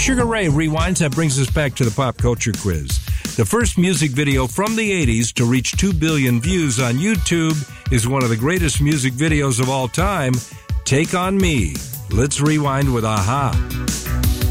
Sugar Ray rewinds. That brings us back to the pop culture quiz. The first music video from the 80s to reach 2 billion views on YouTube is one of the greatest music videos of all time, Take On Me. Let's rewind with Aha.